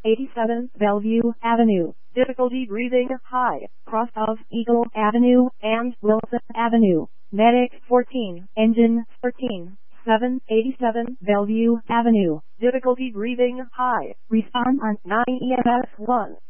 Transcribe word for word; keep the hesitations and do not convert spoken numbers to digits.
eighty-seven Bellevue Avenue. Difficulty breathing high, cross of Eagle Avenue and Wilson Avenue. Medic fourteen, engine thirteen, seven eighty-seven Bellevue Avenue. Difficulty breathing high. Respond on nine E M S one.